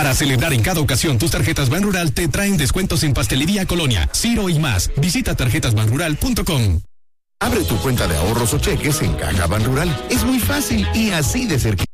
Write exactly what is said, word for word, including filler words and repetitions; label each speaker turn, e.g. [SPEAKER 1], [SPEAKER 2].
[SPEAKER 1] Para celebrar en cada ocasión, tus tarjetas Banrural te traen descuentos en pastelería Colonia, Ciro y más. Visita tarjetas banrural punto com.
[SPEAKER 2] Abre tu cuenta de ahorros o cheques en Caja Banrural. Es muy fácil y así de cerquita.